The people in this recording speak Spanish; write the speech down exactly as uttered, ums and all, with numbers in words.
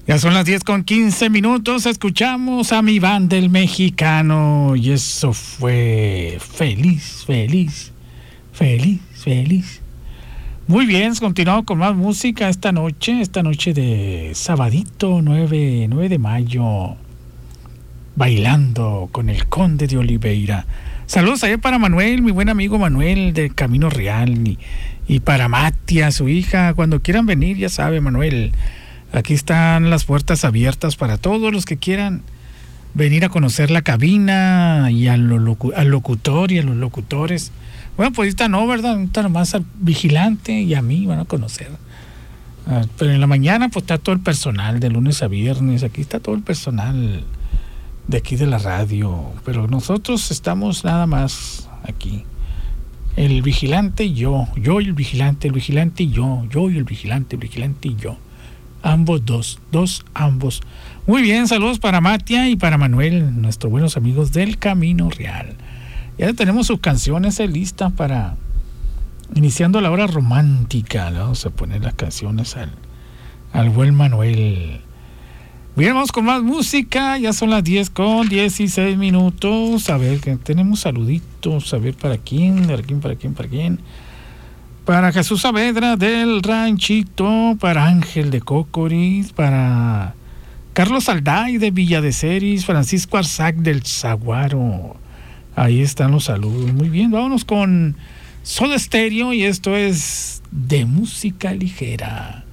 Ya son las diez con quince minutos, escuchamos a mi banda el mexicano y eso fue feliz, feliz, feliz, feliz. Muy bien, continuamos con más música esta noche, esta noche de sabadito nueve de mayo, bailando con el Conde de Oliveira. Saludos allá para Manuel, mi buen amigo Manuel de Camino Real, y, y para Matia, su hija. Cuando quieran venir, ya sabe, Manuel, aquí están las puertas abiertas para todos los que quieran venir a conocer la cabina y al, locu- al locutor y a los locutores. Bueno, pues ahorita no, ¿verdad? Ahorita nomás al vigilante y a mí van a conocer. Ah, pero en la mañana pues está todo el personal, de lunes a viernes. Aquí está todo el personal de aquí de la radio. Pero nosotros estamos nada más aquí. El vigilante y yo. Yo y el vigilante, el vigilante y yo. Yo y el vigilante, el vigilante y yo. Ambos dos, dos ambos. Muy bien, saludos para Matia y para Manuel, nuestros buenos amigos del Camino Real. Ya tenemos sus canciones listas para iniciando la hora romántica. Le vamos a poner las canciones al, al buen Manuel. Bien, vamos con más música. Ya son las diez con dieciséis minutos. A ver, que tenemos saluditos. A ver, ¿para quién? ¿Para quién? ¿Para quién? ¿Para quién? Para Jesús Saavedra del Ranchito, para Ángel de Cocoris, para Carlos Alday de Villa de Ceris, Francisco Arzac del Zaguaro. Ahí están los saludos. Muy bien, vámonos con Soda Stereo y esto es de música ligera.